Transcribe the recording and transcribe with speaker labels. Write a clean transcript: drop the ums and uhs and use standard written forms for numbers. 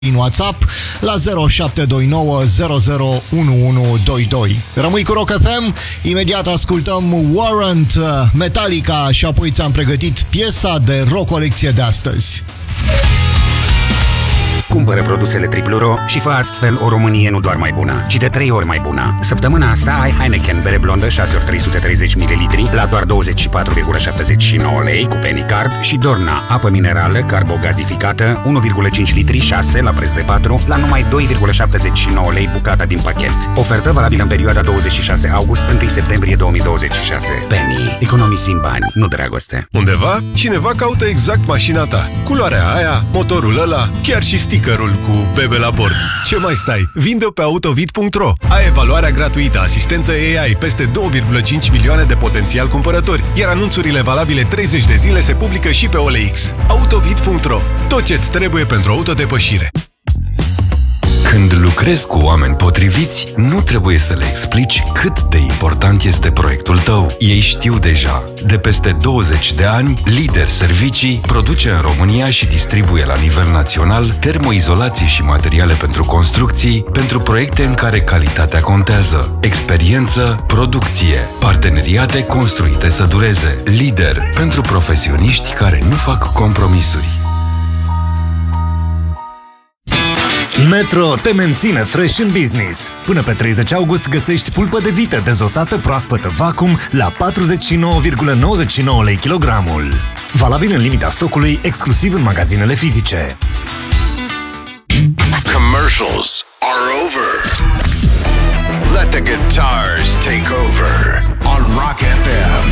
Speaker 1: în WhatsApp la 0729 001122. Rămâi cu Rock FM, imediat ascultăm Warrant, Metallica și apoi ți-am pregătit piesa de rock colecție de astăzi.
Speaker 2: Cumpără produsele Tripluro și fă astfel o Românie nu doar mai bună, ci de 3 ori mai bună. Săptămâna asta ai Heineken bere blondă 6 ori 330 ml la doar 24,79 lei cu penny card și Dorna apă minerală carbogazificată 1,5 litri 6 la preț de 4 la numai 2,79 lei bucata din pachet. Ofertă valabilă în perioada 26 august 1 septembrie 2026. Penny. Economisim bani, nu dragoste.
Speaker 3: Undeva, cineva caută exact mașina ta. Culoarea aia, motorul ăla, chiar și stickerul cu bebe la bord. Ce mai stai? Vinde-o pe autovid.ro. Ai evaluarea gratuită, asistență AI, peste 2,5 milioane de potențial cumpărători, iar anunțurile valabile 30 de zile se publică și pe OLX. Autovid.ro. Tot ce-ți trebuie pentru autodepășire.
Speaker 4: Când lucrezi cu oameni potriviți, nu trebuie să le explici cât de important este proiectul tău. Ei știu deja. De peste 20 de ani, Lider Servicii produce în România și distribuie la nivel național termoizolații și materiale pentru construcții, pentru proiecte în care calitatea contează. Experiență, producție, parteneriate construite să dureze. Lider, pentru profesioniști care nu fac compromisuri.
Speaker 5: Metro te menține fresh în business. Până pe 30 august găsești pulpă de vită dezosată proaspătă vacuum la 49,99 lei kilogramul. Valabil în limita stocului, exclusiv în magazinele fizice.
Speaker 6: Commercials are over. Let the guitars take over on Rock FM.